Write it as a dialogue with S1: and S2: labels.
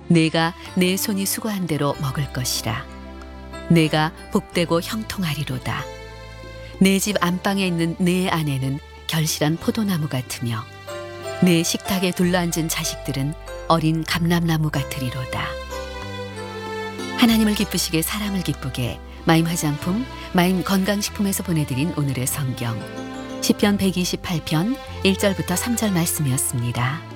S1: 내가 내 손이 수고한 대로 먹을 것이라. 내가 복되고 형통하리로다. 내 집 안방에 있는 내 아내는 결실한 포도나무 같으며 내 식탁에 둘러앉은 자식들은 어린 감람나무 같으리로다. 하나님을 기쁘시게 사람을 기쁘게 마임 화장품, 마임 건강식품에서 보내드린 오늘의 성경 시편 128편 1절부터 3절 말씀이었습니다.